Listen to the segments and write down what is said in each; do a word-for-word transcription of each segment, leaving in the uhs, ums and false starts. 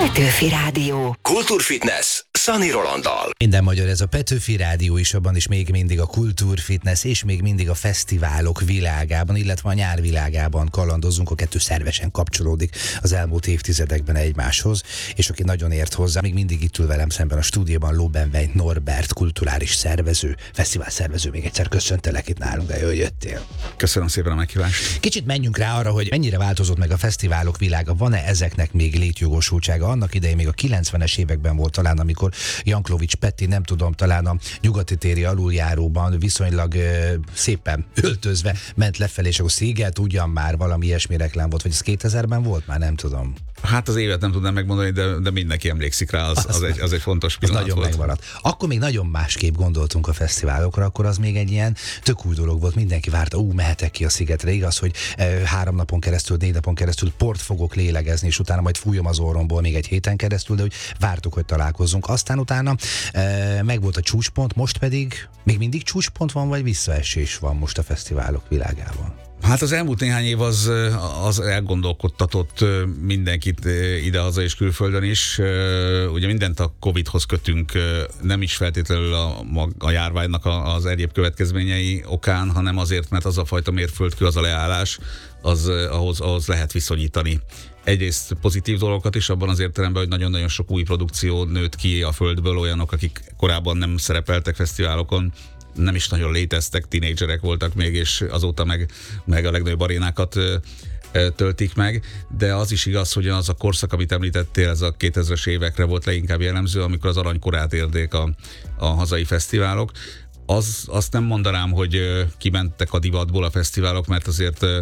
Petőfi Rádió. Kultúrfitness Szani Rolanddal. Minden magyar, ez a Petőfi Rádió is, abban is még mindig a kultúrfitness és még mindig a fesztiválok világában, illetve a nyár világában kalandozunk, a kettő szervesen kapcsolódik az elmúlt évtizedekben egymáshoz, és aki nagyon ért hozzá, még mindig itt ül velem szemben a stúdióban Lóbenvein Norbert, kulturális szervező, fesztivál szervező. Még egyszer köszöntelek itt nálunk, de jól jöttél. Köszönöm szépen a meghívást. Kicsit menjünk rá arra, hogy mennyire változott meg a fesztiválok világa, van-e ezeknek még létjogosultsága? Annak idején még a kilencvenes években volt talán, amikor Janklowicz Peti, nem tudom, talán a nyugati téri aluljáróban viszonylag ö, szépen öltözve ment lefelé, és akkor Szigelt ugyan már valami ilyesmi reklám volt, vagy ez kétezerben volt már, nem tudom. Hát az évet nem tudnám megmondani, de, de mindenki emlékszik rá, az, az, egy, az egy fontos pillanat nagyon volt. Megmaradt. Akkor még nagyon másképp gondoltunk a fesztiválokra, akkor az még egy ilyen tök új dolog volt, mindenki várta, ú, mehetek ki a Szigetre, igaz, hogy e, három napon keresztül, négy napon keresztül port fogok lélegezni, és utána majd fújom az orromból még egy héten keresztül, de hogy vártuk, hogy találkozzunk. Aztán utána e, meg volt a csúcspont, most pedig még mindig csúcspont van, vagy visszaesés van most a fesztiválok világában? Hát az elmúlt néhány év az, az elgondolkodtatott mindenkit idehaza és külföldön is. Ugye mindent a Covidhoz kötünk, nem is feltétlenül a, a járványnak az egyéb következményei okán, hanem azért, mert az a fajta mérföldkő, az a leállás, az, ahhoz, ahhoz lehet viszonyítani. Egyrészt pozitív dolgokat is, abban az értelemben, hogy nagyon-nagyon sok új produkció nőtt ki a földből, olyanok, akik korábban nem szerepeltek fesztiválokon, nem is nagyon léteztek, tinédzserek voltak még, és azóta meg, meg a legnagyobb arénákat ö, ö, töltik meg, de az is igaz, hogy az a korszak, amit említettél, ez a kétezres évekre volt leginkább jellemző, amikor az aranykorát érték a, a hazai fesztiválok. Az, azt nem mondanám, hogy ö, kimentek a divatból a fesztiválok, mert azért ö,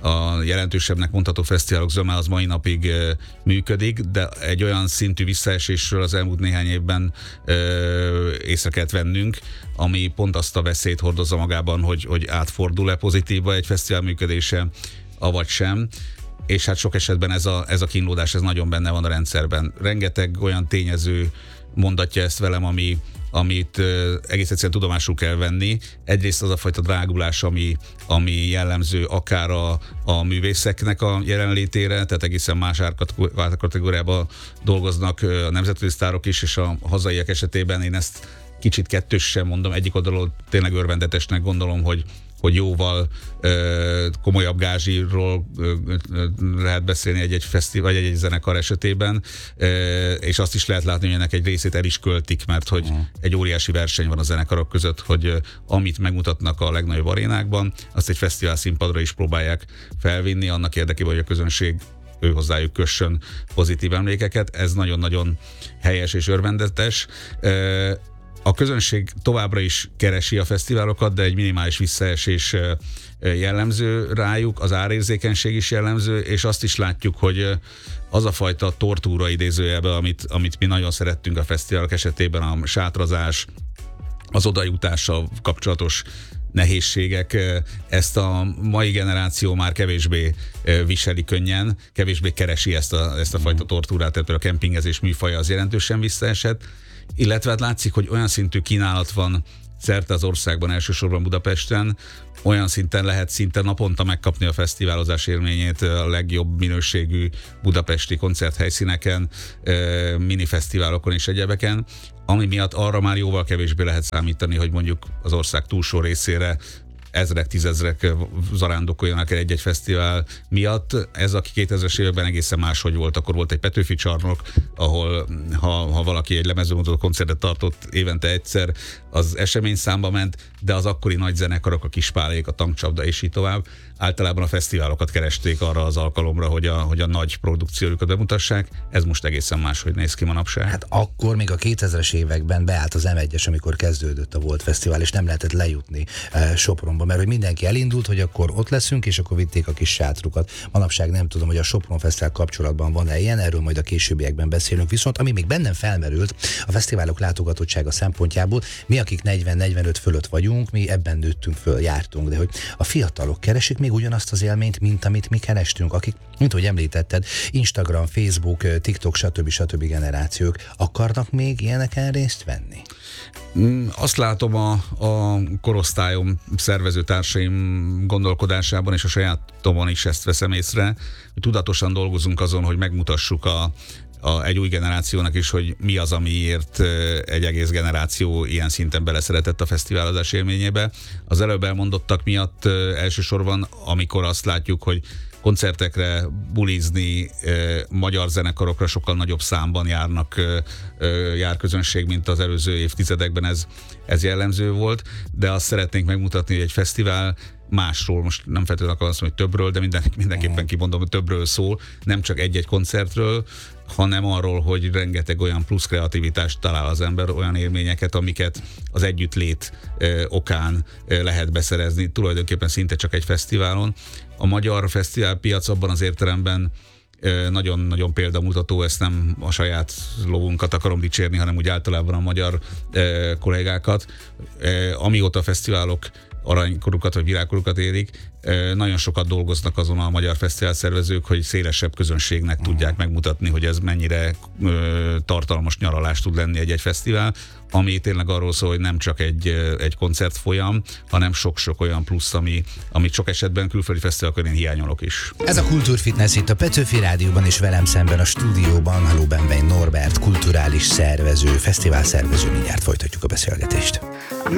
a jelentősebbnek mondható fesztiválok zöme az mai napig e, működik, de egy olyan szintű visszaesésről az elmúlt néhány évben e, észre kellett vennünk, ami pont azt a veszélyt hordozza magában, hogy, hogy átfordul-e pozitívba egy fesztivál működése, avagy sem. És hát sok esetben ez a, ez a kínlódás, ez nagyon benne van a rendszerben. Rengeteg olyan tényező mondatja ezt velem, ami amit uh, egész egyszerűen tudomásul kell venni. Egyrészt az a fajta drágulás, ami, ami jellemző akár a, a művészeknek a jelenlétére, tehát egészen más árkategóriában dolgoznak uh, a nemzetközi sztárok is, és a hazaiak esetében én ezt kicsit kettősen mondom, egyik oldalról tényleg örvendetesnek gondolom, hogy hogy jóval ö, komolyabb gázsiról ö, ö, lehet beszélni egy-egy fesztivál, vagy egy-egy zenekar esetében, ö, és azt is lehet látni, hogy ennek egy részét el is költik, mert hogy uh. egy óriási verseny van a zenekarok között, hogy ö, amit megmutatnak a legnagyobb arénákban, azt egy fesztivál színpadra is próbálják felvinni, annak érdekében, hogy a közönség ő hozzájuk kössön pozitív emlékeket. Ez nagyon-nagyon helyes és örvendetes. Ö, A közönség továbbra is keresi a fesztiválokat, de egy minimális visszaesés jellemző rájuk, az árérzékenység is jellemző, és azt is látjuk, hogy az a fajta tortúra idézőjelben, amit, amit mi nagyon szerettünk a fesztiválok esetében, a sátrazás, az odajutással kapcsolatos nehézségek, ezt a mai generáció már kevésbé viseli könnyen, kevésbé keresi ezt a, ezt a fajta tortúrát, tehát a kempingezés műfaja az jelentősen visszaesett, illetve hát látszik, hogy olyan szintű kínálat van szerte az országban, elsősorban Budapesten, olyan szinten lehet szinte naponta megkapni a fesztiválozás élményét a legjobb minőségű budapesti koncerthelyszíneken, minifesztiválokon és egyebeken, ami miatt arra már jóval kevésbé lehet számítani, hogy mondjuk az ország túlsó részére ezrek, tízezrek zarándokoljanak el egy-egy fesztivál miatt. Ez a kétezres években egészen máshogy volt. Akkor volt egy Petőfi csarnok, ahol ha, ha valaki egy lemezbemutató koncertet tartott évente egyszer, az esemény számba ment, de az akkori nagy zenekarok, a Kispálék, a Tankcsapda és így tovább általában a fesztiválokat keresték arra az alkalomra, hogy a, hogy a nagy produkciójukat bemutassák. Ez most egészen máshogy néz ki manapság. Hát akkor még a kétezres években beállt az em egyes, amikor kezdődött a Volt Fesztivál, és nem lehetett lejutni eh, Sopronba, mert hogy mindenki elindult, hogy akkor ott leszünk, és akkor vitték a kis sátrukat. Manapság nem tudom, hogy a Sopron Fesztivál kapcsolatban van-e ilyen, erről majd a későbbiekben beszélünk. Viszont ami még bennem felmerült a fesztiválok látogatottsága szempontjából, mi akik negyven-negyvenöt fölött vagyunk, mi ebben nőttünk föl, jártunk, de hogy a fiatalok keresik még ugyanazt az élményt, mint amit mi kerestünk, akik, mint hogy említetted, Instagram, Facebook, TikTok, stb. stb. Generációk akarnak még ilyeneken részt venni? Azt látom a, a korosztályom, szervezőtársaim gondolkodásában, és a sajátomon is ezt veszem észre, hogy tudatosan dolgozunk azon, hogy megmutassuk a a, egy új generációnak is, hogy mi az, amiért egy egész generáció ilyen szinten beleszeretett a fesztiválozás élményébe. Az előbb elmondottak miatt elsősorban, amikor azt látjuk, hogy koncertekre, bulizni, eh, magyar zenekarokra sokkal nagyobb számban járnak, eh, jár közönség, mint az előző évtizedekben ez, ez jellemző volt, de azt szeretnénk megmutatni, hogy egy fesztivál másról, most nem feltétlenül akarom azt mondani, hogy többről, de minden, mindenképpen kimondom, hogy többről szól, nem csak egy-egy koncertről, hanem arról, hogy rengeteg olyan plusz kreativitást talál az ember, olyan élményeket, amiket az együttlét eh, okán eh, lehet beszerezni, tulajdonképpen szinte csak egy fesztiválon. A magyar fesztiválpiac abban az értelemben nagyon-nagyon példamutató, ezt nem a saját lovunkat akarom dicsérni, hanem úgy általában a magyar eh, kollégákat. Eh, amióta a fesztiválok aranykorukat vagy virágkorukat érik, eh, nagyon sokat dolgoznak azon a magyar fesztivál szervezők, hogy szélesebb közönségnek uh-huh. tudják megmutatni, hogy ez mennyire eh, tartalmas nyaralás tud lenni egy-egy fesztivál, ami tényleg arról szól, hogy nem csak egy, egy koncertfolyam, hanem sok-sok olyan plusz, ami, amit sok esetben külföldi fesztiválokon én hiányolok is. Ez a Kultúrfitness itt a Petőfi Rádióban, és velem szemben a stúdióban Halló Benvein Norbert, kulturális szervező, fesztivál szervező. Mindjárt folytatjuk a beszélgetést.